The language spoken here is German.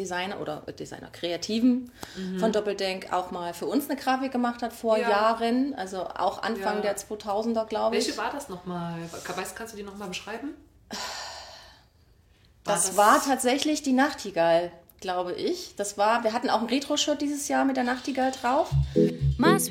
Designer Kreativen von Doppeldenk auch mal für uns eine Grafik gemacht hat vor Jahren, also auch Anfang der 2000er, glaube ich. Welche war das nochmal? Kannst du die nochmal beschreiben? Das war tatsächlich die Nachtigall, glaube ich. Wir hatten auch ein Retro-Shirt dieses Jahr mit der Nachtigall drauf.